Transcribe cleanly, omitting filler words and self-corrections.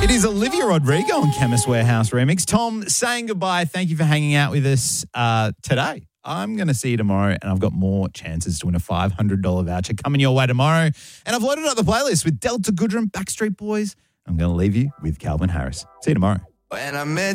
It is Olivia Rodrigo on Chemist Warehouse Remix. Tom, saying goodbye. Thank you for hanging out with us today. I'm going to see you tomorrow, and I've got more chances to win a $500 voucher coming your way tomorrow. And I've loaded up the playlist with Delta Goodrem, Backstreet Boys. I'm going to leave you with Calvin Harris. See you tomorrow. When I met